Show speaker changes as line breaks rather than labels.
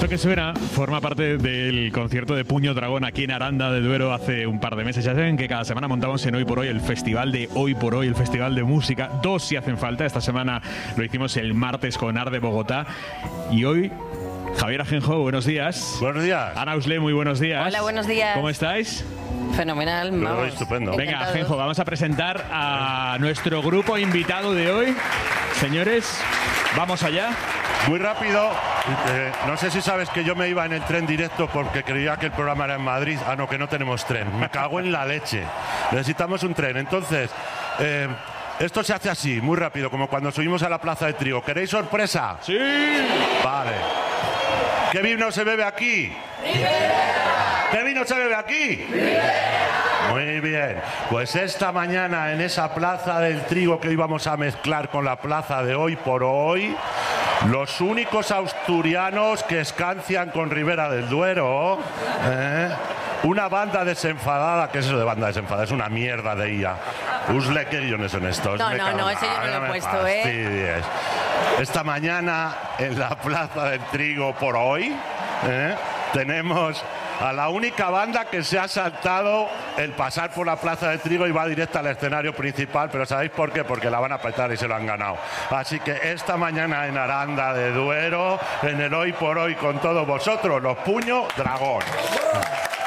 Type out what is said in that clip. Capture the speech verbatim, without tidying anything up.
Esto que suena forma parte del concierto de Puño Dragón aquí en Aranda de Duero hace un par de meses. Ya saben que cada semana montamos en Hoy por Hoy el festival de Hoy por Hoy, el festival de música. Dos si hacen falta. Esta semana lo hicimos el martes con Arde Bogotá. Y hoy, Javier Ajenjo, buenos días.
Buenos días.
Ana Usle, muy buenos días.
Hola, buenos días.
¿Cómo estáis?
Fenomenal, vamos.
Estupendo.
Venga, Ajenjo, vamos a presentar a nuestro grupo invitado de hoy. Señores, vamos allá.
Muy rápido. Eh, no sé si sabes que yo me iba en el tren directo porque creía que el programa era en Madrid. Ah, no, que no tenemos tren. Me cago en la leche. Necesitamos un tren. Entonces, eh, esto se hace así, muy rápido, como cuando subimos a la Plaza de Trigo. ¿Queréis sorpresa?
Sí.
Vale. ¿Qué vino se bebe aquí? ¿Qué vino se bebe aquí? Muy bien. Pues esta mañana en esa Plaza del Trigo que hoy vamos a mezclar con la plaza de Hoy por Hoy, los únicos asturianos que escancian con Ribera del Duero, ¿eh? Una banda desenfadada. ¿Qué es eso de banda desenfadada? Es una mierda de ella. Usle, ¿qué guiones son estos?
No,
Me
no,
cago-
no, ese yo no lo he
me
puesto, ¿eh?
fastidies. Esta mañana en la Plaza del Trigo por Hoy, ¿eh? tenemos a la única banda que se ha saltado el pasar por la Plaza del Trigo y va directa al escenario principal, pero ¿sabéis por qué? Porque la van a petar y se lo han ganado. Así que esta mañana en Aranda de Duero, en el Hoy por Hoy con todos vosotros, los Puño Dragón.